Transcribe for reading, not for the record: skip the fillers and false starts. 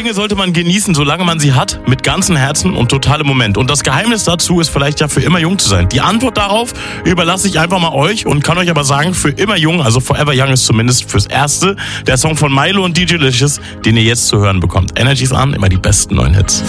Dinge sollte man genießen, solange man sie hat, mit ganzem Herzen und totalem Moment. Und das Geheimnis dazu ist vielleicht ja für immer jung zu sein. Die Antwort darauf überlasse ich einfach mal euch und kann euch aber sagen, für immer jung, also Forever Young ist zumindest fürs Erste der Song von Milo und DJ Licious, den ihr jetzt zu hören bekommt. Energy's an, immer die besten neuen Hits.